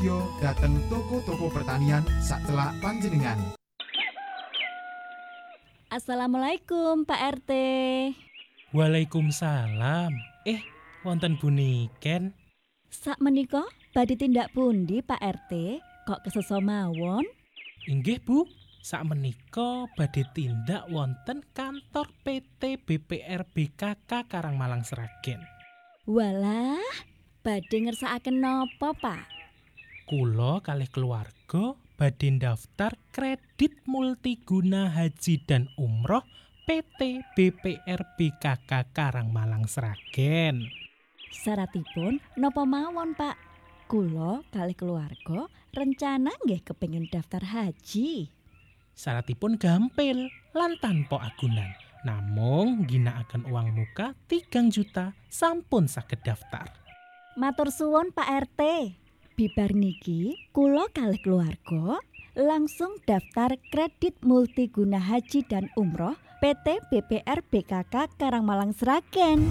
Yo dateng toko-toko pertanian sacelak panjenengan. Assalamualaikum Pak RT. Waalaikumsalam. Wonten Bu Niken. Sakmenika badhe tindak pundi Pak RT? Kok kesesa mawon? Inggih Bu, sakmenika badhe tindak wonten kantor PT BPR BKK Karangmalang Sragen. Walah, badhe ngersakaken napa Pak? Kula kalih keluarga badhe daftar kredit multiguna haji dan umroh PT BPR BKK Karangmalang Sragen. Syaratipun napa mawon Pak? Kula kalih keluarga rencana nggih kepengin daftar haji. Syaratipun gampil lan tanpa agunan. Namung ginakaken uang muka 3 juta sampun saged daftar. Matur suwun Pak RT. Bibar niki kula kalih keluarga langsung daftar kredit multiguna haji dan umroh PT BPR BKK Karangmalang Sragen.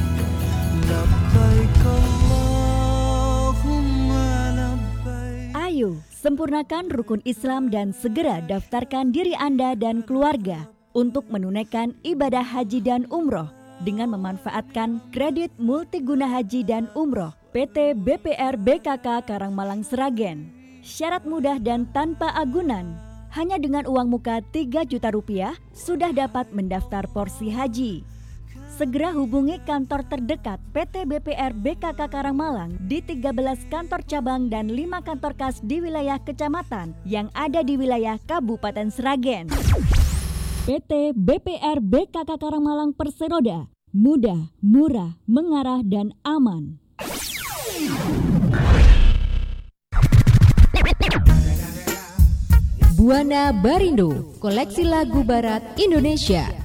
Ayo, sempurnakan rukun Islam dan segera daftarkan diri Anda dan keluarga untuk menunaikan ibadah haji dan umroh dengan memanfaatkan kredit multiguna haji dan umroh PT BPR BKK Karangmalang Sragen. Syarat mudah dan tanpa agunan. Hanya dengan uang muka 3 juta rupiah sudah dapat mendaftar porsi haji. Segera hubungi kantor terdekat PT BPR BKK Karangmalang di 13 kantor cabang dan 5 kantor kas di wilayah kecamatan yang ada di wilayah Kabupaten Sragen. PT BPR BKK Karangmalang Perseroda, mudah, murah, mengarah, dan aman. Buana Barindo, koleksi lagu barat Indonesia.